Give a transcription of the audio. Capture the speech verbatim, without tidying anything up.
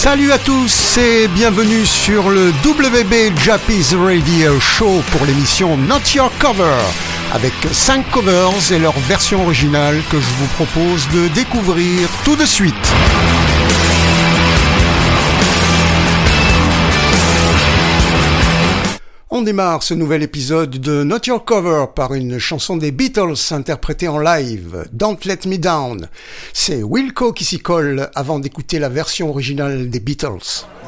Salut à tous et bienvenue sur le W B Jappies Radio Show pour l'émission Not Your Cover, avec cinq covers et leur version originale que je vous propose de découvrir tout de suite. On démarre ce nouvel épisode de Not Your Cover par une chanson des Beatles interprétée en live, Don't Let Me Down. C'est Wilco qui s'y colle avant d'écouter la version originale des Beatles.